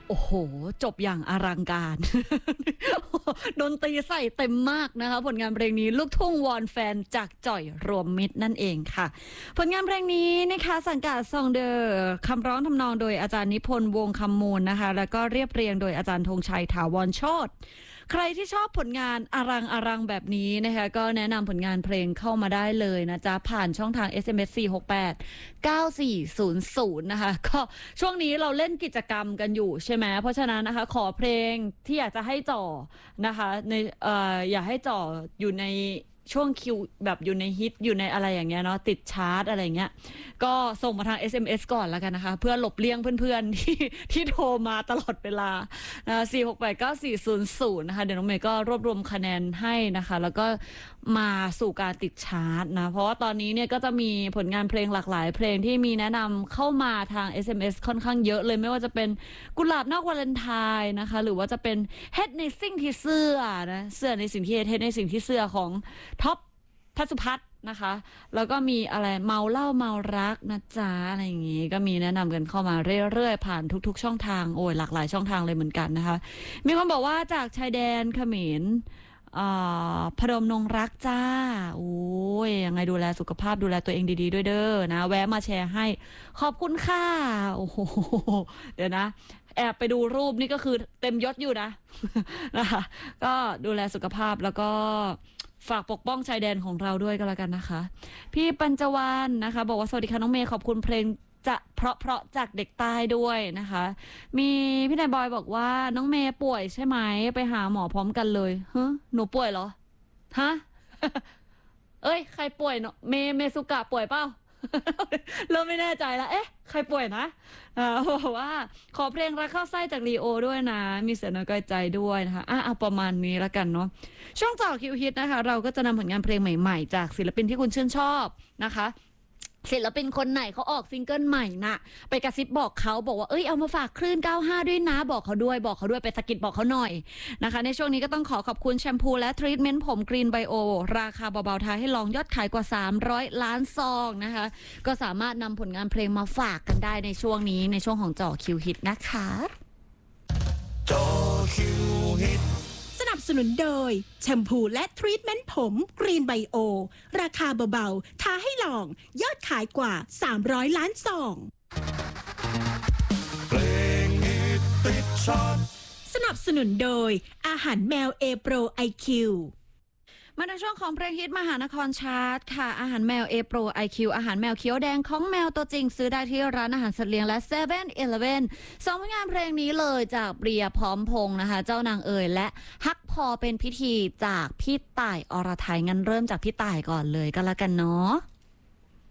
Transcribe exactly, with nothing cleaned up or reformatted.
โอ้โหจบอย่างอลังการดนตรีใส่เต็มมากนะคะผลงานเพลงนี้ลูกทุ่งวอนแฟนจากจ่อยรวมมิตรนั่นเองค่ะผลงานเพลงนี้นะคะสังกัดซองเดอร์คำร้องทำนองโดยอาจารย์นิพนธ์วงคำมูลนะคะแล้วก็เรียบเรียงโดยอาจารย์ธงชัยถาวรโชติใครที่ชอบผลงานอลังอลังแบบนี้นะคะก็แนะนำผลงานเพลงเข้ามาได้เลยนะจ๊ะผ่านช่องทาง เอส เอ็ม เอส สี่ หก แปด เก้า สี่ ศูนย์ ศูนย์นะคะก็ช่วงนี้เราเล่นกิจกรรมกันอยู่ใช่ไหมเพราะฉะนั้นนะคะขอเพลงที่อยากจะให้จ่อนะคะในเอ่ออยากให้จ่ออยู่ในช่วงคิวแบบอยู่ในฮิตอยู่ในอะไรอย่างเงี้ยเนาะติดชาร์ตอะไรเงี้ยก็ส่งมาทาง เอส เอ็ม เอส ก่อนแล้วกันนะคะเพื่อหลบเลี่ยงเพื่อนๆที่ที่โทรมาตลอดเวลานะสี่ หก แปด เก้า สี่ ศูนย์ ศูนย์นะคะเดี๋ยวน้องเมย์ก็รวบรวมคะแนนให้นะคะแล้วก็มาสู่การติดชาร์ตนะเพราะว่าตอนนี้เนี่ยก็จะมีผลงานเพลงหลากหลายเพลงที่มีแนะนำเข้ามาทาง เอส เอ็ม เอส ค่อนข้างเยอะเลยไม่ว่าจะเป็นกุหลาบนอกวาเลนไทน์นะคะหรือว่าจะเป็นเฮ็ดในสิ่งที่เสื้อนะเสื้อในสิ่งที่เฮ็ดเฮ็ดในสิ่งที่เสื้อของท็อปทัศพัฒน์นะคะแล้วก็มีอะไรเมาเหล้าเมารักนะจ๊ะอะไรอย่างงี้ก็มีแนะนำกันเข้ามาเรื่อยๆผ่านทุกๆช่องทางโอ้ยหลากหลายช่องทางเลยเหมือนกันนะคะมีคนบอกว่าจากชายแดนเขมรพนมนงรักจ้าโอ้ยยังไงดูแลสุขภาพดูแลตัวเองดีๆด้วยเด้อนะแวะมาแชร์ให้ขอบคุณค่ะโอ้โหเดี๋ยวนะแอบไปดูรูปนี่ก็คือเต็มยศอยู่นะนะคะก็ดูแลสุขภาพแล้วก็ฝากปกป้องชายแดนของเราด้วยก็แล้วกันนะคะพี่ปัญจวรรณนะคะบอกว่าสวัสดีค่ะน้องเมย์ขอบคุณเพลงจะเพราะเพราะจากเด็กใต้ด้วยนะคะมีพี่นายบอยบอกว่าน้องเมย์ป่วยใช่ไหมไปหาหมอพร้อมกันเลยฮะหนูป่วยเหรอฮะ เอ้ยใครป่วยเนาะเมเมสุกะป่วยเปล่า เริ่มไม่แน่ใจแล้วเอ๊ะใครป่วยนะอ่าบอกว่าขอเพลงรักเข้าไส้จากลีโอด้วยนะมีเสียงน้อยใกล้ใจด้วยนะคะอ่ะเอาประมาณนี้แล้วกันเนาะช่วงต่อคิวฮิตนะคะเราก็จะนำผลงานเพลงใหม่ๆจากศิลปินที่คุณชื่นชอบนะคะศิลปินคนไหนเขาออกซิงเกิลใหม่นะไปกระซิบบอกเขาบอกว่าเอ้ยเอามาฝากคลื่นเก้าสิบห้าด้วยนะบอกเขาด้วยบอกเขาด้วยไปสะกิดบอกเขาหน่อยนะคะในช่วงนี้ก็ต้องขอขอบคุณแชมพูและทรีทเมนต์ผมกรีนไบโอราคาเบาๆทาให้ลองยอดขายกว่าสามร้อยล้านซองนะคะก็สามารถนำผลงานเพลงมาฝากกันได้ในช่วงนี้ในช่วงของจ่อคิวฮิตนะคะจ่อคิวฮิตสนับสนุนโดยแชมพูและทรีทเมนต์ผมกรีนไบโอราคาเบาๆทาให้ลองยอดขายกว่าสามร้อยล้านซองเพลงฮิตติดชาร์ตสนับสนุนโดยอาหารแมวเอโปรไอคิวมาในช่วงของเพลงฮิตมหานครชาร์ตค่ะอาหารแมว A Pro ไอ คิว อาหารแมวเขียวแดงของแมวตัวจริงซื้อได้ที่ร้านอาหารสัตว์เลี้ยงและ เซเว่น อีเลฟเว่น สองผลงานเพลงนี้เลยจากเบียร์พร้อมพงษ์นะคะเจ้านางเอ๋ยและฮักพอเป็นพิธีจากพี่ต่ายอรไทยงั้นเริ่มจากพี่ต่ายก่อนเลยก็แล้วกันเนาะ